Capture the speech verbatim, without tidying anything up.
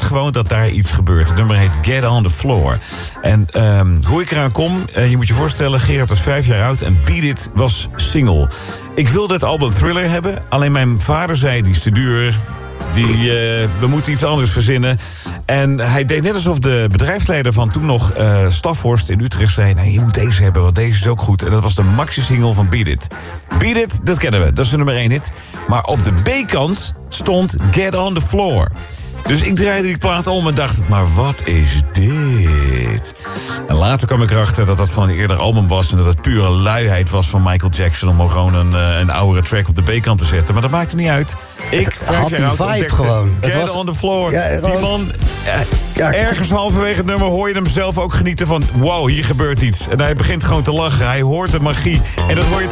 gewoon dat daar iets gebeurt. Het nummer heet Get on the Floor. En um, hoe ik eraan kom, uh, je moet je voorstellen... Gerard was vijf jaar oud en Beat It was single. Ik wilde het album Thriller hebben. Alleen mijn vader zei, die is te duur... Die, uh, we moeten iets anders verzinnen. En hij deed net alsof de bedrijfsleider van toen nog uh, Staphorst in Utrecht zei... nee, je moet deze hebben, want deze is ook goed. En dat was de maxi-single van Beat It. Beat It, dat kennen we, dat is de nummer één hit. Maar op de B-kant stond Get on the Floor. Dus ik draaide die plaat om en dacht, maar wat is dit? En later kwam ik erachter dat dat van een eerder album was... en dat het pure luiheid was van Michael Jackson... om gewoon een, een oudere track op de B-kant te zetten. Maar dat maakte niet uit. Ik had die vibe gewoon. Get het was, on the Floor. Ja, die man, ja, ja, ergens halverwege het nummer hoor je hem zelf ook genieten van... wow, hier gebeurt iets. En hij begint gewoon te lachen. Hij hoort de magie. En dat hoor je